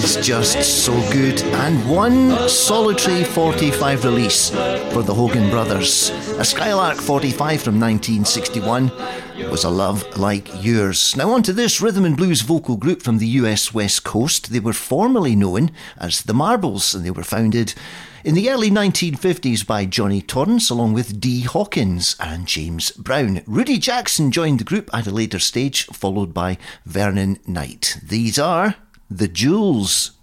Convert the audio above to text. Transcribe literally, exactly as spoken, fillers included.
It's just so good. And one solitary forty-five release for the Hogan Brothers. A Skylark forty-five from nineteen sixty-one was A Love Like Yours. Now on to this rhythm and blues vocal group from the U S West Coast. They were formerly known as the Marbles, and they were founded in the early nineteen fifties by Johnny Torrance along with Dee Hawkins and James Brown. Rudy Jackson joined the group at a later stage, followed by Vernon Knight. These are The Jewels.